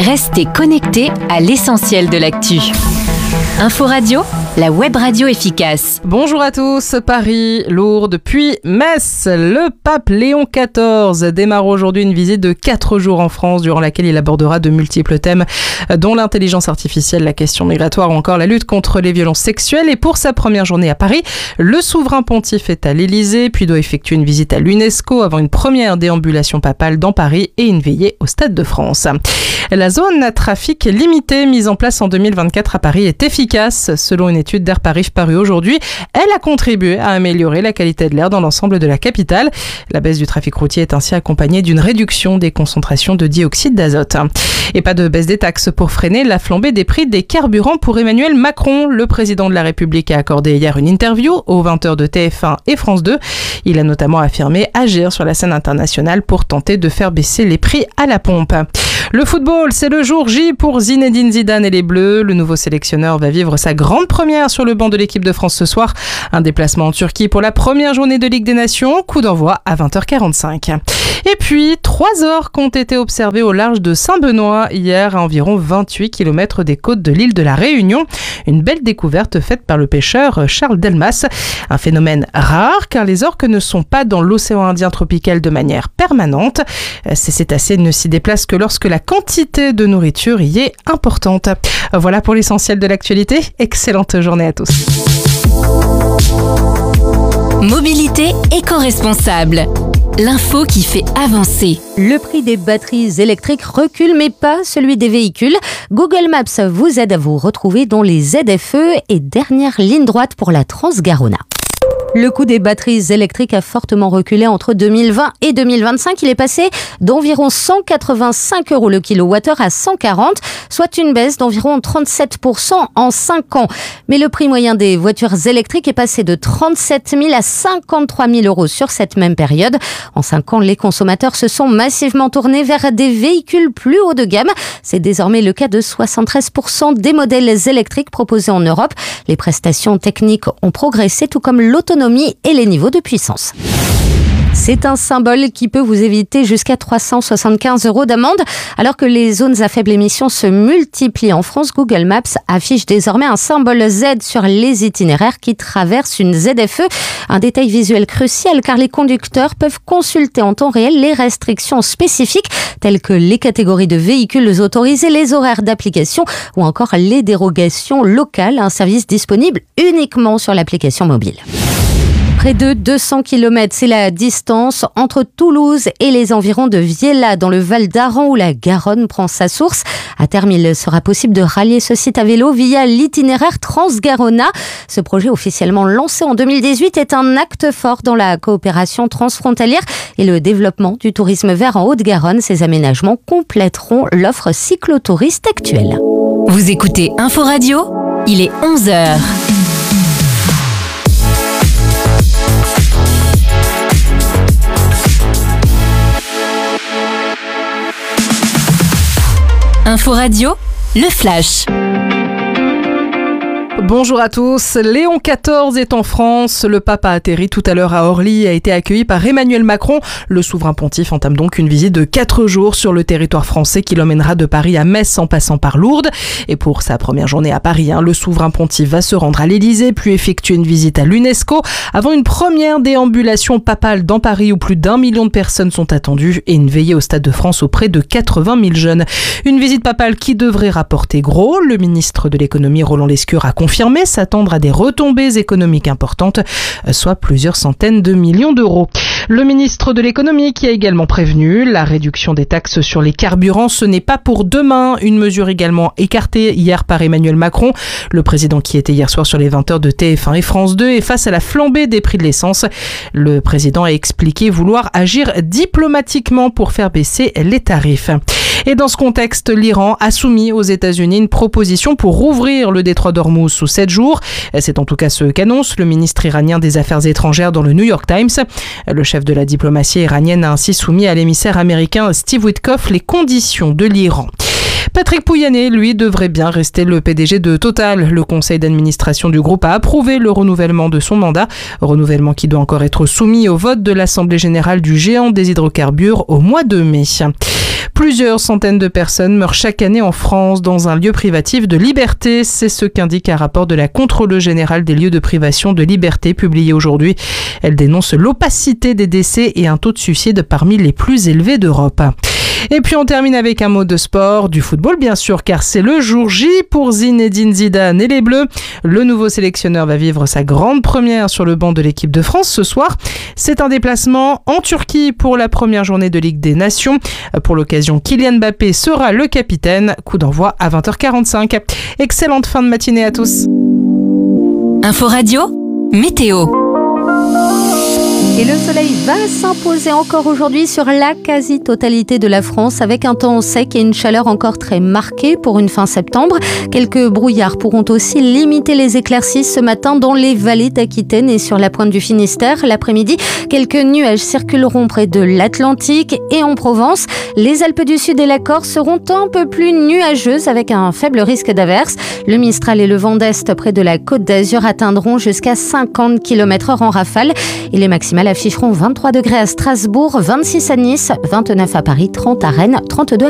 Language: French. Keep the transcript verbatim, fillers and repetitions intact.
Restez connectés à l'essentiel de l'actu. Info Radio, la web radio efficace. Bonjour à tous, Paris, Lourdes, puis Metz. Le pape Léon quatorze démarre aujourd'hui une visite de quatre jours en France durant laquelle il abordera de multiples thèmes dont l'intelligence artificielle, la question migratoire ou encore la lutte contre les violences sexuelles. Et pour sa première journée à Paris, le souverain pontife est à l'Élysée, puis doit effectuer une visite à l'UNESCO avant une première déambulation papale dans Paris et une veillée au Stade de France. La zone à trafic limité mise en place en deux mille vingt-quatre à Paris est efficace. Selon une étude d'Air Paris parue aujourd'hui, elle a contribué à améliorer la qualité de l'air dans l'ensemble de la capitale. La baisse du trafic routier est ainsi accompagnée d'une réduction des concentrations de dioxyde d'azote. Et pas de baisse des taxes pour freiner la flambée des prix des carburants pour Emmanuel Macron. Le président de la République a accordé hier une interview aux vingt heures de T F un et France deux. Il a notamment affirmé agir sur la scène internationale pour tenter de faire baisser les prix à la pompe. Le football, c'est le jour J pour Zinedine Zidane et les Bleus. Le nouveau sélectionneur va vivre sa grande première sur le banc de l'équipe de France ce soir. Un déplacement en Turquie pour la première journée de Ligue des Nations. Coup d'envoi à vingt heures quarante-cinq. Et puis, trois orques ont été observés au large de Saint-Benoît hier à environ vingt-huit kilomètres des côtes de l'île de la Réunion. Une belle découverte faite par le pêcheur Charles Delmas. Un phénomène rare car les orques ne sont pas dans l'océan Indien tropical de manière permanente. Ces cétacés ne s'y déplacent que lorsque la quantité de nourriture y est importante. Voilà pour l'essentiel de l'actualité. Excellente journée à tous. Mobilité éco-responsable. L'info qui fait avancer. Le prix des batteries électriques recule, mais pas celui des véhicules. Google Maps vous aide à vous retrouver dans les Z F E et dernière ligne droite pour la Transgarona. Le coût des batteries électriques a fortement reculé entre deux mille vingt et deux mille vingt-cinq. Il est passé d'environ cent quatre-vingt-cinq euros le kilowattheure à cent quarante, soit une baisse d'environ trente-sept pour cent en cinq ans. Mais le prix moyen des voitures électriques est passé de trente-sept mille à cinquante-trois mille euros sur cette même période. En cinq ans, les consommateurs se sont massivement tournés vers des véhicules plus haut de gamme. C'est désormais le cas de soixante-treize pour cent des modèles électriques proposés en Europe. Les prestations techniques ont progressé, tout comme l'autonomie et les niveaux de puissance. C'est un symbole qui peut vous éviter jusqu'à trois cent soixante-quinze euros d'amende. Alors que les zones à faible émission se multiplient en France, Google Maps affiche désormais un symbole Z sur les itinéraires qui traversent une Z F E. Un détail visuel crucial car les conducteurs peuvent consulter en temps réel les restrictions spécifiques telles que les catégories de véhicules autorisés, les horaires d'application ou encore les dérogations locales, un service disponible uniquement sur l'application mobile. Près de deux cents kilomètres, c'est la distance entre Toulouse et les environs de Viella dans le Val d'Aran où la Garonne prend sa source. À terme, il sera possible de rallier ce site à vélo via l'itinéraire Transgarona. Ce projet officiellement lancé en deux mille dix-huit est un acte fort dans la coopération transfrontalière et le développement du tourisme vert en Haute-Garonne. Ces aménagements compléteront l'offre cyclotouriste actuelle. Vous écoutez Info Radio, il est onze heures. Info Radio, le flash. Bonjour à tous. Léon quatorze est en France. Le pape a atterri tout à l'heure à Orly et a été accueilli par Emmanuel Macron. Le souverain pontife entame donc une visite de quatre jours sur le territoire français qui l'emmènera de Paris à Metz en passant par Lourdes. Et pour sa première journée à Paris, hein, le souverain pontife va se rendre à l'Élysée puis effectuer une visite à l'UNESCO avant une première déambulation papale dans Paris où plus d'un million de personnes sont attendues et une veillée au Stade de France auprès de quatre-vingt mille jeunes. Une visite papale qui devrait rapporter gros. Le ministre de l'économie Roland Lescure a confirmé s'attendre à des retombées économiques importantes, soit plusieurs centaines de millions d'euros. Le ministre de l'économie qui a également prévenu la réduction des taxes sur les carburants, ce n'est pas pour demain. Une mesure également écartée hier par Emmanuel Macron, le président qui était hier soir sur les vingt heures de T F un et France deux. Et face à la flambée des prix de l'essence, le président a expliqué vouloir agir diplomatiquement pour faire baisser les tarifs. Et dans ce contexte, l'Iran a soumis aux États-Unis une proposition pour rouvrir le détroit d'Ormuz sous sept jours. C'est en tout cas ce qu'annonce le ministre iranien des Affaires étrangères dans le New York Times. Le chef de la diplomatie iranienne a ainsi soumis à l'émissaire américain Steve Witkoff les conditions de l'Iran. Patrick Pouyanné, lui, devrait bien rester le P D G de Total. Le conseil d'administration du groupe a approuvé le renouvellement de son mandat, renouvellement qui doit encore être soumis au vote de l'Assemblée générale du géant des hydrocarbures au mois de mai. Plusieurs centaines de personnes meurent chaque année en France dans un lieu privatif de liberté. C'est ce qu'indique un rapport de la Contrôleuse générale des lieux de privation de liberté publié aujourd'hui. Elle dénonce l'opacité des décès et un taux de suicide parmi les plus élevés d'Europe. Et puis on termine avec un mot de sport, du football bien sûr, car c'est le jour J pour Zinedine Zidane et les Bleus. Le nouveau sélectionneur va vivre sa grande première sur le banc de l'équipe de France ce soir. C'est un déplacement en Turquie pour la première journée de Ligue des Nations. Pour l'occasion, Kylian Mbappé sera le capitaine. Coup d'envoi à vingt heures quarante-cinq. Excellente fin de matinée à tous. Info Radio, météo. Et le soleil va s'imposer encore aujourd'hui sur la quasi-totalité de la France avec un temps sec et une chaleur encore très marquée pour une fin septembre. Quelques brouillards pourront aussi limiter les éclaircies ce matin dans les vallées d'Aquitaine et sur la pointe du Finistère. L'après-midi, quelques nuages circuleront près de l'Atlantique et en Provence. Les Alpes du Sud et la Corse seront un peu plus nuageuses avec un faible risque d'averse. Le Mistral et le vent d'Est près de la Côte d'Azur atteindront jusqu'à cinquante kilomètres heure en rafale. Et les maximales afficheront vingt-trois degrés à Strasbourg, vingt-six à Nice, vingt-neuf à Paris, trente à Rennes, trente-deux à